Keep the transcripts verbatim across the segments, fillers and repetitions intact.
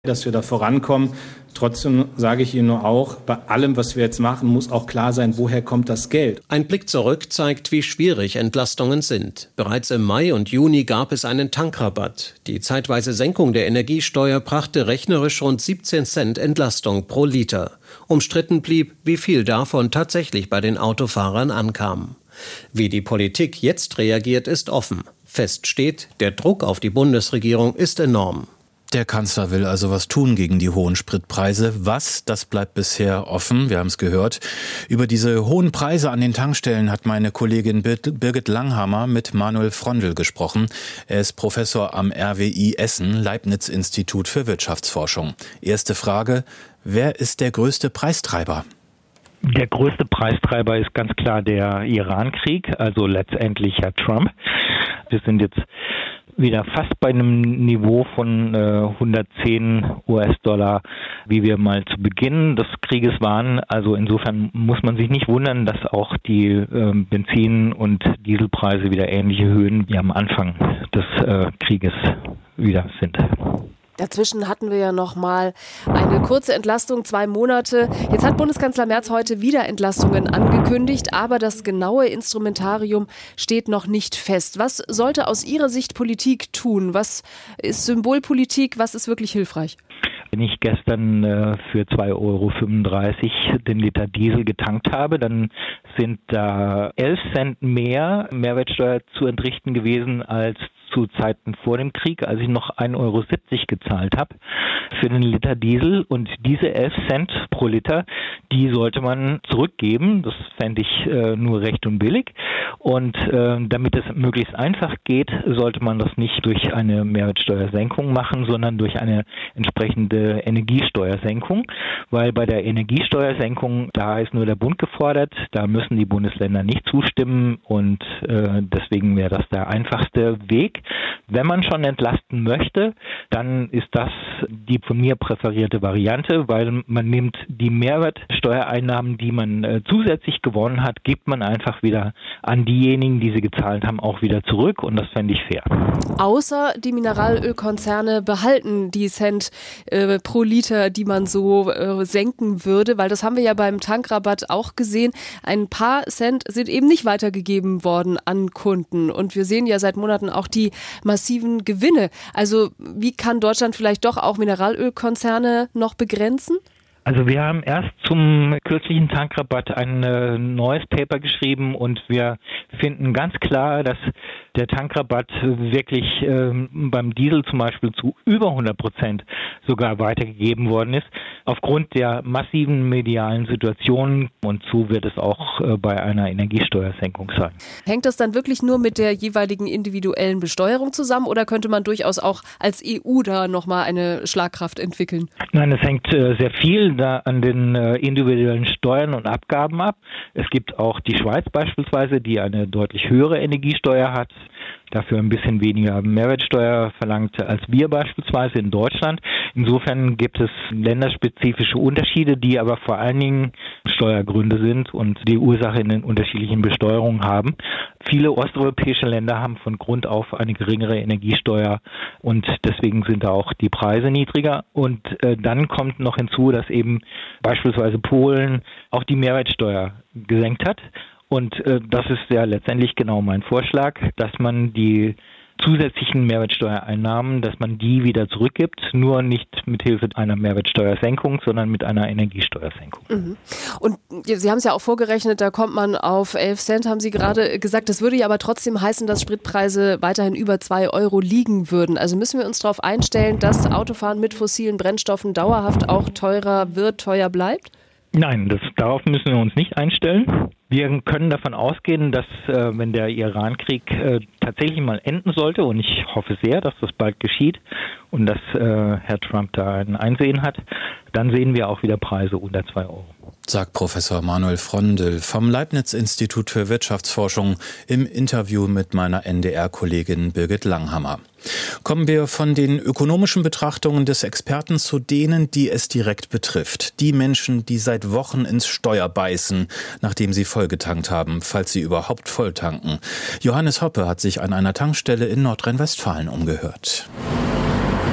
dass wir da vorankommen. Trotzdem sage ich Ihnen nur auch, bei allem, was wir jetzt machen, muss auch klar sein, woher kommt das Geld. Ein Blick zurück zeigt, wie schwierig Entlastungen sind. Bereits im Mai und Juni gab es einen Tankrabatt. Die zeitweise Senkung der Energiesteuer brachte rechnerisch rund siebzehn Cent Entlastung pro Liter. Umstritten blieb, wie viel davon tatsächlich bei den Autofahrern ankam. Wie die Politik jetzt reagiert, ist offen. Fest steht, der Druck auf die Bundesregierung ist enorm. Der Kanzler will also was tun gegen die hohen Spritpreise. Was, das bleibt bisher offen. Wir haben es gehört. Über diese hohen Preise an den Tankstellen hat meine Kollegin Birgit Langhammer mit Manuel Frondl gesprochen. Er ist Professor am R W I Essen, Leibniz-Institut für Wirtschaftsforschung. Erste Frage: Wer ist der größte Preistreiber? Der größte Preistreiber ist ganz klar der Iran-Krieg, also letztendlich Herr Trump. Wir sind jetzt wieder fast bei einem Niveau von äh, hundertzehn US-Dollar, wie wir mal zu Beginn des Krieges waren. Also insofern muss man sich nicht wundern, dass auch die äh, Benzin- und Dieselpreise wieder ähnliche Höhen wie am Anfang des äh, Krieges wieder sind. Dazwischen hatten wir ja noch mal eine kurze Entlastung, zwei Monate. Jetzt hat Bundeskanzler Merz heute wieder Entlastungen angekündigt, aber das genaue Instrumentarium steht noch nicht fest. Was sollte aus Ihrer Sicht Politik tun? Was ist Symbolpolitik? Was ist wirklich hilfreich? Wenn ich gestern äh, für zwei Euro fünfunddreißig den Liter Diesel getankt habe, dann sind da elf Cent mehr Mehrwertsteuer zu entrichten gewesen als zu Zeiten vor dem Krieg, als ich noch ein Euro siebzig gezahlt habe für den Liter Diesel. Und diese elf Cent pro Liter, die sollte man zurückgeben. Das fände ich äh, nur recht und billig. Und äh, damit es möglichst einfach geht, sollte man das nicht durch eine Mehrwertsteuersenkung machen, sondern durch eine entsprechende Energiesteuersenkung. Weil bei der Energiesteuersenkung, da ist nur der Bund gefordert, da müssen die Bundesländer nicht zustimmen. Und äh, deswegen wäre das der einfachste Weg. Wenn man schon entlasten möchte, dann ist das die von mir präferierte Variante, weil man nimmt die Mehrwertsteuereinnahmen, die man äh, zusätzlich gewonnen hat, gibt man einfach wieder an diejenigen, die sie gezahlt haben, auch wieder zurück, und das fände ich fair. Außer die Mineralölkonzerne behalten die Cent äh, pro Liter, die man so äh, senken würde, weil das haben wir ja beim Tankrabatt auch gesehen. Ein paar Cent sind eben nicht weitergegeben worden an Kunden, und wir sehen ja seit Monaten auch die massiven Gewinne. Also wie kann Deutschland vielleicht doch auch Mineralölkonzerne noch begrenzen? Also wir haben erst zum kürzlichen Tankrabatt ein äh, neues Paper geschrieben, und wir finden ganz klar, dass der Tankrabatt wirklich äh, beim Diesel zum Beispiel zu über hundert Prozent sogar weitergegeben worden ist, aufgrund der massiven medialen Situationen, und so wird es auch äh, bei einer Energiesteuersenkung sein. Hängt das dann wirklich nur mit der jeweiligen individuellen Besteuerung zusammen, oder könnte man durchaus auch als E U da nochmal eine Schlagkraft entwickeln? Nein, es hängt äh, sehr viel da an den äh, individuellen Steuern und Abgaben ab. Es gibt auch die Schweiz beispielsweise, die eine deutlich höhere Energiesteuer hat, dafür ein bisschen weniger Mehrwertsteuer verlangt als wir beispielsweise in Deutschland. Insofern gibt es länderspezifische Unterschiede, die aber vor allen Dingen Steuergründe sind und die Ursache in den unterschiedlichen Besteuerungen haben. Viele osteuropäische Länder haben von Grund auf eine geringere Energiesteuer, und deswegen sind da auch die Preise niedriger. Und äh, dann kommt noch hinzu, dass eben beispielsweise Polen auch die Mehrwertsteuer gesenkt hat. Und äh, das ist ja letztendlich genau mein Vorschlag, dass man die zusätzlichen Mehrwertsteuereinnahmen, dass man die wieder zurückgibt, nur nicht mit Hilfe einer Mehrwertsteuersenkung, sondern mit einer Energiesteuersenkung. Mhm. Und Sie haben es ja auch vorgerechnet, da kommt man auf elf Cent, haben Sie gerade gesagt. Das würde ja aber trotzdem heißen, dass Spritpreise weiterhin über zwei Euro liegen würden. Also müssen wir uns darauf einstellen, dass Autofahren mit fossilen Brennstoffen dauerhaft auch teurer wird, teuer bleibt? Nein, das, darauf müssen wir uns nicht einstellen. Wir können davon ausgehen, dass äh, wenn der Iran-Krieg äh, tatsächlich mal enden sollte, und ich hoffe sehr, dass das bald geschieht und dass äh, Herr Trump da ein Einsehen hat, dann sehen wir auch wieder Preise unter zwei Euro. Sagt Professor Manuel Frondl vom Leibniz-Institut für Wirtschaftsforschung im Interview mit meiner N D R-Kollegin Birgit Langhammer. Kommen wir von den ökonomischen Betrachtungen des Experten zu denen, die es direkt betrifft. Die Menschen, die seit Wochen ins Steuer beißen, nachdem sie vollgetankt haben, falls sie überhaupt volltanken. Johannes Hoppe hat sich an einer Tankstelle in Nordrhein-Westfalen umgehört.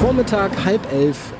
Vormittag halb elf